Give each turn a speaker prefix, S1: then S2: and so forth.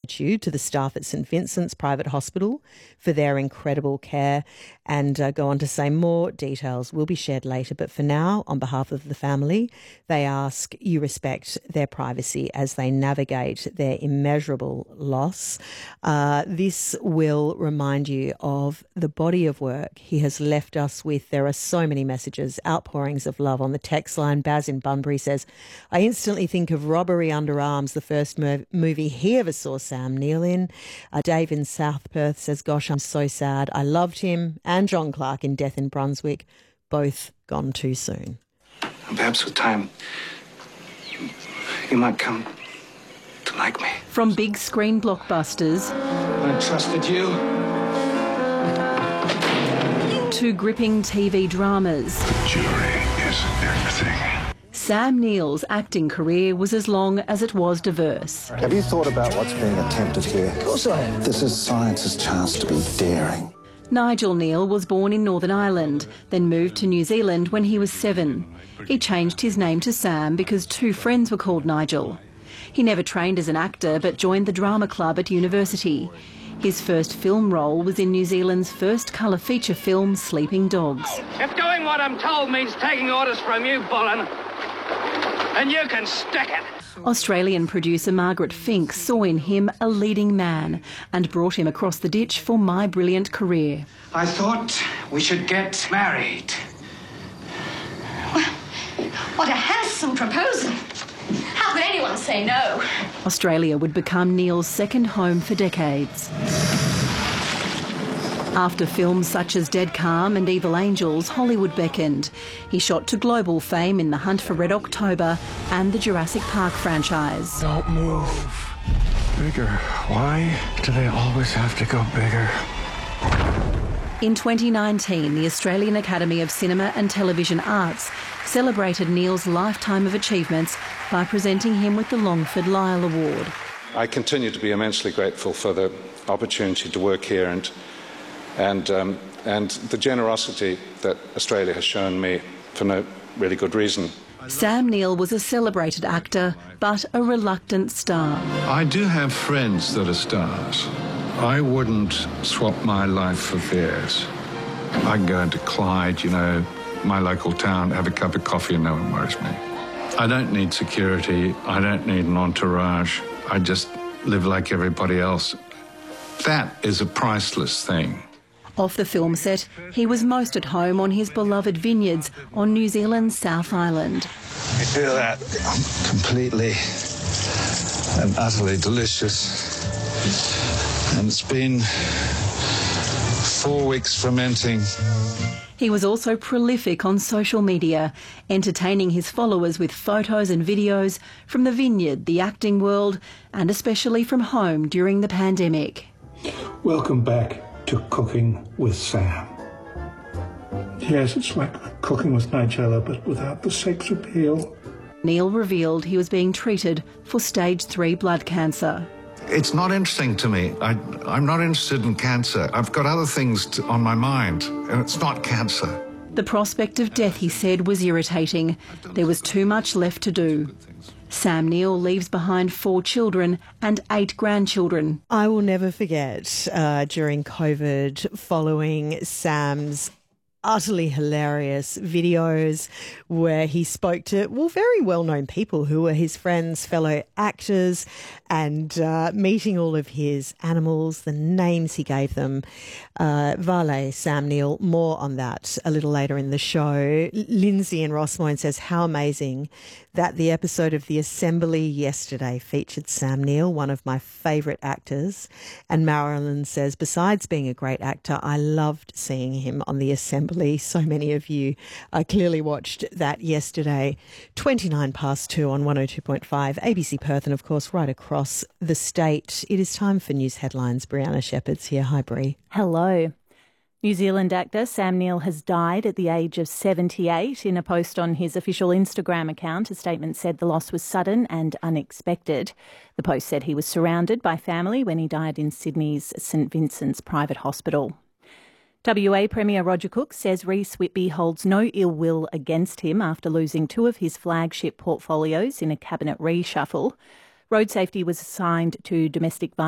S1: gratitude to the staff at St Vincent's Private Hospital for their incredible care, and go on to say more details will be shared later. But for now, on behalf of the family, they ask you respect their privacy as they navigate their immeasurable loss. This will remind you of the body of work he has left us with. There are so many messages, outpourings of love on the text line. Baz in Bunbury says, I instantly think of Robbery Under Arms, the first movie he ever saw Sam Neill in. Dave in South Perth says, gosh, I'm so sad. I loved him and John Clark in Death in Brunswick, both gone too soon.
S2: And perhaps with time, you might come to like me.
S3: From big screen blockbusters
S2: I trusted you.
S3: to gripping TV dramas,
S4: The jury is everything.
S3: Sam Neill's acting career was as long as it was diverse.
S5: Have you thought about what's being attempted here? Of course I have. This is science's chance to be daring.
S3: Nigel Neil was born in Northern Ireland, then moved to New Zealand when he was 7. He changed his name to Sam because 2 friends were called Nigel. He never trained as an actor but joined the drama club at university. His first film role was in New Zealand's first colour feature film, Sleeping Dogs.
S6: If doing what I'm told means taking orders from you, Bullen, then you can stick it.
S3: Australian producer Margaret Fink saw in him a leading man and brought him across the ditch for My Brilliant Career.
S2: I thought we should get married.
S7: Well, what a handsome proposal. How could anyone say no?
S3: Australia would become Neil's second home for decades. After films such as Dead Calm and Evil Angels, Hollywood beckoned. He shot to global fame in The Hunt for Red October and the Jurassic Park franchise.
S4: Don't move. Bigger. Why do they always have to go bigger?
S3: In 2019, the Australian Academy of Cinema and Television Arts celebrated Neil's lifetime of achievements by presenting him with the Longford Lyell Award.
S8: I continue to be immensely grateful for the opportunity to work here and the generosity that Australia has shown me for no really good reason.
S3: Sam Neill was a celebrated actor, but a reluctant star.
S4: I do have friends that are stars. I wouldn't swap my life for theirs. I can go into Clyde, my local town, have a cup of coffee and no one worries me. I don't need security. I don't need an entourage. I just live like everybody else. That is a priceless thing.
S3: Off the film set, he was most at home on his beloved vineyards on New Zealand's South Island.
S4: You feel that? Completely and utterly delicious. And it's been 4 weeks fermenting.
S3: He was also prolific on social media, entertaining his followers with photos and videos from the vineyard, the acting world, and especially from home during the pandemic.
S9: Welcome back to Cooking with Sam. Yes, it's like cooking with Nigella, but without the sex appeal.
S3: Neil revealed he was being treated for stage 3 blood cancer.
S4: It's not interesting to me. I'm not interested in cancer. I've got other things on my mind, and it's not cancer.
S3: The prospect of death, he said, was irritating. There was too much left to do. Sam Neill leaves behind 4 children and 8 grandchildren.
S1: I will never forget during COVID, following Sam's utterly hilarious videos where he spoke to, very well-known people who were his friends, fellow actors, and meeting all of his animals, the names he gave them. Valet, Sam Neill, more on that a little later in the show. Lindsay in Rossmoyne says, how amazing that the episode of The Assembly yesterday featured Sam Neill, one of my favourite actors. And Marilyn says, besides being a great actor, I loved seeing him on The Assembly. So many of you clearly watched that yesterday. 2 on 102.5 ABC Perth, and of course right across the state. It is time for news headlines. Brianna Shepherd's here. Hi, Bri.
S10: Hello. New Zealand actor Sam Neill has died at the age of 78. In a post on his official Instagram account, a statement said the loss was sudden and unexpected. The post said he was surrounded by family when he died in Sydney's St Vincent's Private Hospital. WA Premier Roger Cook says Reece Whitby holds no ill will against him after losing 2 of his flagship portfolios in a cabinet reshuffle. Road safety was assigned to domestic violence